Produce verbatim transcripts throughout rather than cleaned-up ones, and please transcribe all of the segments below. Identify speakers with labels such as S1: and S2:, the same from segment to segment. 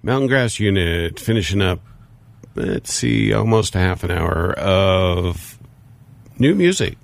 S1: Mountain Grass Unit finishing up, let's see, almost a half an hour of new music.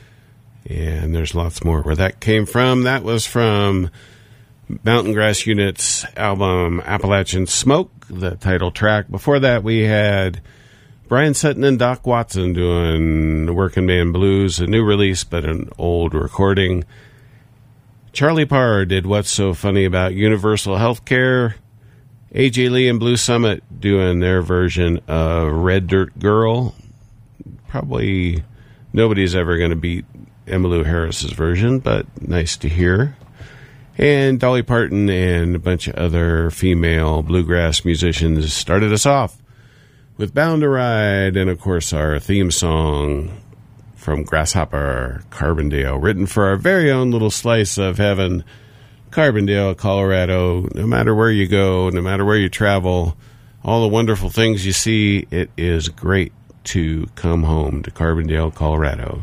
S1: And there's lots more where that came from. That was from Mountain Grass Unit's album Appalachian Smoke, the title track. Before that, we had Brian Sutton and Doc Watson doing the Working Man Blues, a new release, but an old recording. Charlie Parr did What's So Funny About Universal Healthcare. A J Lee and Blue Summit doing their version of Red Dirt Girl. Probably nobody's ever going to beat Emmylou Harris's version, but nice to hear. And Dolly Parton and a bunch of other female bluegrass musicians started us off with Bound to Ride, and of course our theme song from Grasshopper, Carbondale, written for our very own little slice of heaven, Carbondale, Colorado. No matter where you go, no matter where you travel, all the wonderful things you see, it is great to come home to Carbondale, Colorado.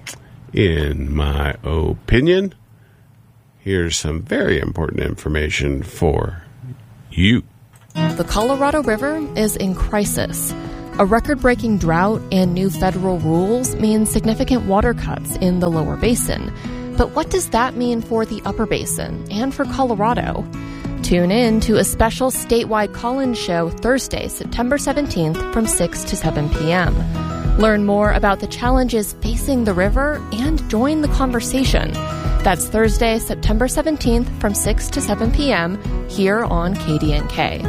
S1: In my opinion, here's some very important information for you.
S2: The Colorado River is in crisis. A record-breaking drought and new federal rules mean significant water cuts in the lower basin. But what does that mean for the upper basin and for Colorado? Tune in to a special statewide call-in show Thursday, September seventeenth from six to seven p.m. Learn more about the challenges facing the river and join the conversation. That's Thursday, September seventeenth from six to seven p.m. here on K D N K.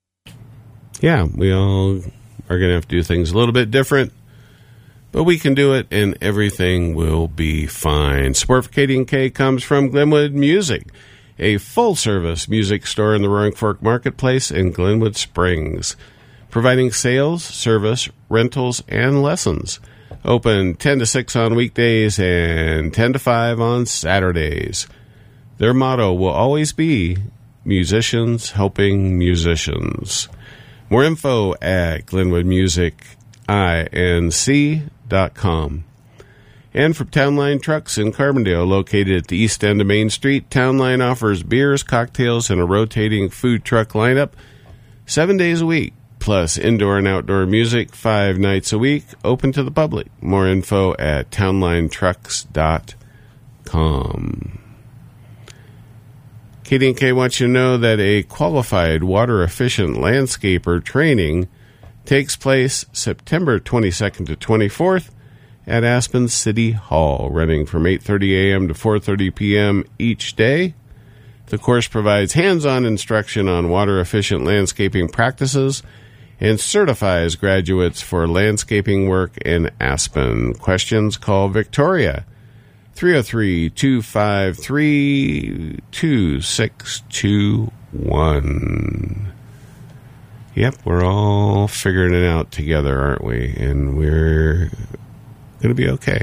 S1: Yeah, we all are going to have to do things a little bit different, but we can do it and everything will be fine. Support for K D N K comes from Glenwood Music, a full-service music store in the Roaring Fork Marketplace in Glenwood Springs, providing sales, service, rentals, and lessons. Open ten to six on weekdays and ten to five on Saturdays. Their motto will always be, musicians helping musicians. More info at glenwood music inc dot com. And from Townline Trucks in Carbondale, located at the east end of Main Street, Townline offers beers, cocktails, and a rotating food truck lineup seven days a week, plus indoor and outdoor music five nights a week, open to the public. More info at townline trucks dot com. K D N K wants you to know that a qualified water-efficient landscaper training takes place September twenty-second to twenty-fourth at Aspen City Hall, running from eight thirty a.m. to four thirty p.m. each day. The course provides hands-on instruction on water-efficient landscaping practices and certifies graduates for landscaping work in Aspen. Questions? Call Victoria, three oh three, two five three, two six two one. Yep, we're all figuring it out together, aren't we? And we're going to be okay.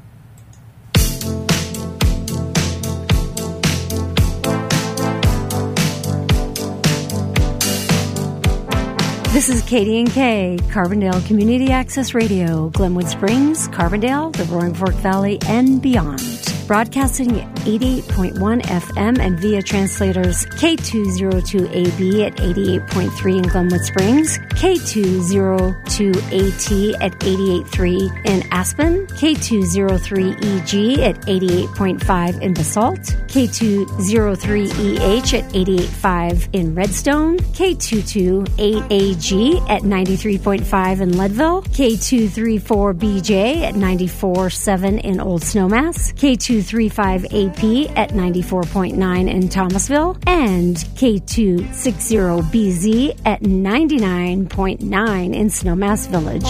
S3: This is K D N K, Carbondale Community Access Radio, Glenwood Springs, Carbondale, the Roaring Fork Valley, and beyond. Broadcasting at eighty-eight point one F M and via translators K two oh two A B at eighty-eight point three in Glenwood Springs, K two oh two A T at eighty-eight point three in Aspen, K two oh three E G at eighty-eight point five in Basalt, K two oh three E H at eighty-eight point five in Redstone, K two twenty-eight A G at ninety-three point five in Leadville, K two thirty-four B J at ninety-four point seven in Old Snowmass, K two thirty-five A P at ninety-four point nine in Thomasville, and K two sixty B Z at ninety-nine point nine in Snowmass Village.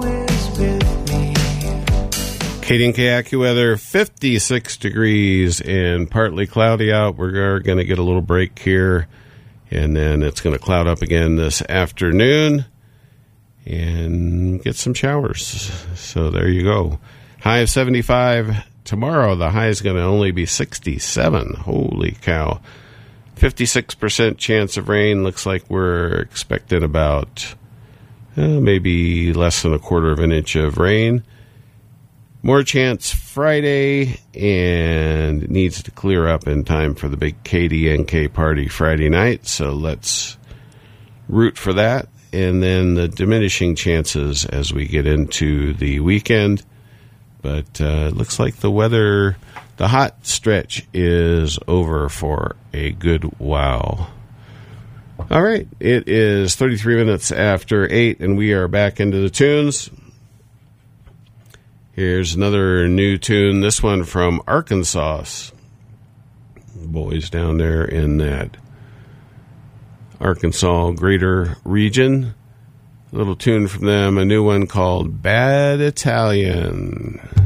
S1: K D N K AccuWeather, fifty-six degrees and partly cloudy out. We're going to get a little break here, and then it's going to cloud up again this afternoon and get some showers. So there you go. High of seventy-five. Tomorrow, the high is going to only be sixty-seven. Holy cow. fifty-six percent chance of rain. Looks like we're expecting about uh, maybe less than a quarter of an inch of rain. More chance Friday, and it needs to clear up in time for the big K D N K party Friday night. So let's root for that. And then the diminishing chances as we get into the weekend. But uh, it looks like the weather, the hot stretch is over for a good while. All right, it is thirty-three minutes after eight, and we are back into the tunes. Here's another new tune, this one from Arkansas. Boys down there in that Arkansas greater region. A little tune from them, a new one called Bad Italian.